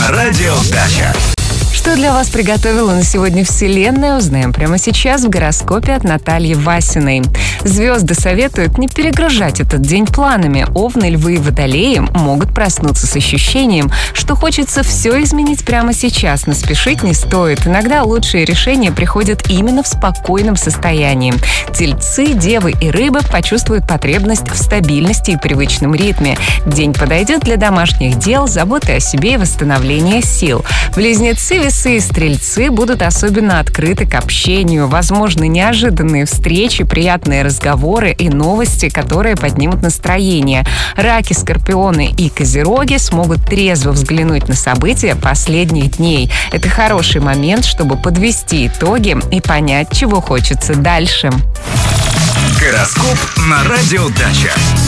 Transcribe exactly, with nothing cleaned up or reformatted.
на радио Дача. Что для вас приготовила на сегодня Вселенная, узнаем прямо сейчас в гороскопе от Натальи Васиной. Звезды советуют не перегружать этот день планами. Овны, львы и водолеи могут проснуться с ощущением, что хочется все изменить прямо сейчас, но спешить не стоит. Иногда лучшие решения приходят именно в спокойном состоянии. Тельцы, девы и рыбы почувствуют потребность в стабильности и привычном ритме. День подойдет для домашних дел, заботы о себе и восстановления сил. Близнецы, весы и стрельцы будут особенно открыты к общению. Возможны неожиданные встречи, приятные разговоры и новости, которые поднимут настроение. Раки, скорпионы и козероги смогут трезво взглянуть на события последних дней. Это хороший момент, чтобы подвести итоги и понять, чего хочется дальше. Гороскоп на радио Дача.